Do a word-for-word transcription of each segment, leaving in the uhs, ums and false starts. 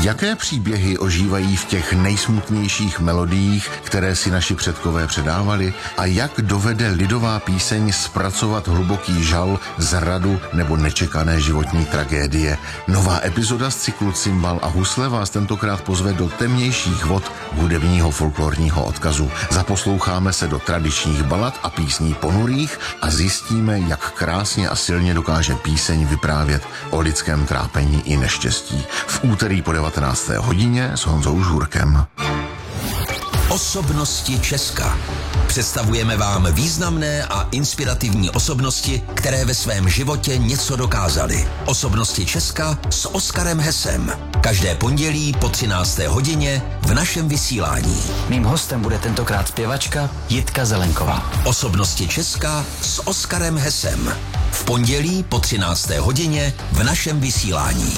Jaké příběhy ožívají v těch nejsmutnějších melodiích, které si naši předkové předávali? A jak dovede lidová píseň zpracovat hluboký žal, zradu nebo nečekané životní tragédie? Nová epizoda z cyklu Cimbal a husle vás tentokrát pozve do temnějších vod hudebního folklorního odkazu. Zaposloucháme se do tradičních balad a písní ponurých a zjistíme, jak krásně a silně dokáže píseň vyprávět o lidském trápení i neštěstí. V úterý po devatenácté hodině s Honzou Žůrkem. Osobnosti Česka. Představujeme vám významné a inspirativní osobnosti, které ve svém životě něco dokázaly. Osobnosti Česka s Oskarem Hesem. Každé pondělí po třinácté hodině v našem vysílání. Mým hostem bude tentokrát zpěvačka Jitka Zelenková. Osobnosti Česka s Oskarem Hesem. V pondělí po třinácté hodině v našem vysílání.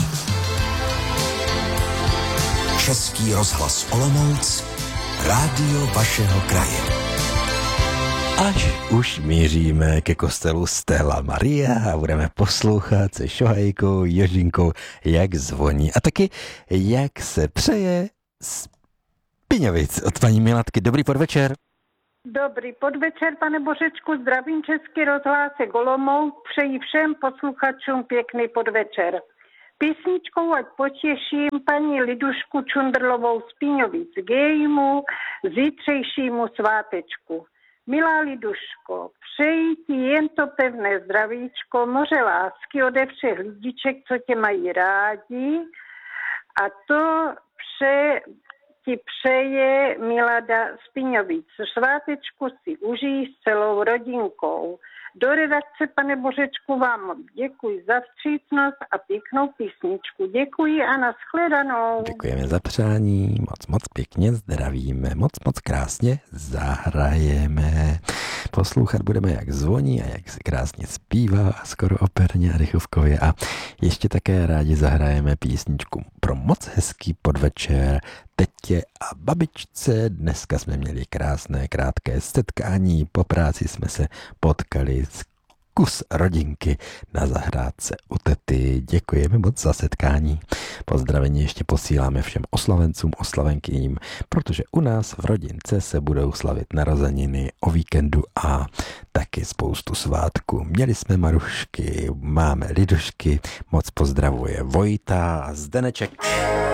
Český rozhlas Olomouc, rádio vašeho kraje. Až už míříme ke kostelu Stella Maria a budeme poslouchat se Šohajkou, Jožinkou, jak zvoní. A taky, jak se přeje z Piňovic od paní Milatky. Dobrý podvečer. Dobrý podvečer, pane Bořečku, zdravím Český rozhlásek Olomouc, přeji všem posluchačům pěkný podvečer. Písničkou ať potěším paní Lidušku Čundrlovou z Piňovic k jejímu zítřejšímu svátečku. Milá Liduško, přeji ti jen to pevné zdravíčko, moře lásky ode všech lidiček, co tě mají rádi, a to pře, ti přeje Milada z Piňovic. Svátečku si užij s celou rodinkou. Do redakce, pane Bořečku, vám děkuji za vstřícnost a pěknou písničku. Děkuji a nashledanou. Děkujeme za přání, moc, moc pěkně zdravíme, moc, moc krásně zahrajeme. Poslouchat budeme, jak zvoní a jak se krásně zpívá, skoro operně a rychovkově. A ještě také rádi zahrajeme písničku pro moc hezký podvečer tetě a babičce. Dneska jsme měli krásné, krátké setkání. Po práci jsme se potkali s kus rodinky na zahrádce u tety. Děkujeme moc za setkání. Pozdravení ještě posíláme všem oslavencům, oslavenkyním, protože u nás v rodince se budou slavit narozeniny o víkendu a taky spoustu svátků. Měli jsme Marušky, máme Lidušky, moc pozdravuje Vojta a Zdeneček.